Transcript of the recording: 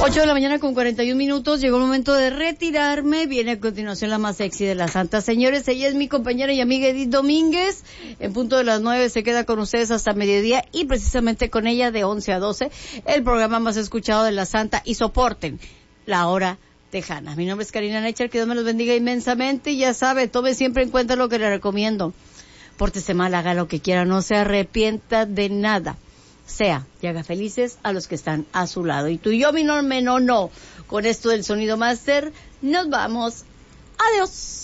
8 de la mañana con 41 minutos. Llegó el momento de retirarme. Viene a continuación la más sexy de la Santa. Señores, ella es mi compañera y amiga Edith Domínguez. En punto de las 9 se queda con ustedes hasta mediodía y precisamente con ella de 11 a 12, el programa más escuchado de la Santa. Y soporten la hora tejana. Mi nombre es Karina Necher, que Dios me los bendiga inmensamente. Y ya sabe, tome siempre en cuenta lo que le recomiendo. Pórtese mal, haga lo que quiera, no se arrepienta de nada. Sea y haga felices a los que están a su lado. Y tú y yo, mi norme, no. Con esto del sonido máster, nos vamos. Adiós.